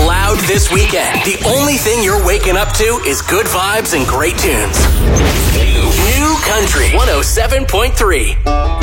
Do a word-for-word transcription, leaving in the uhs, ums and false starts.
loud this weekend. The only thing you're waking up to is good vibes and great tunes. New Country one oh seven point three.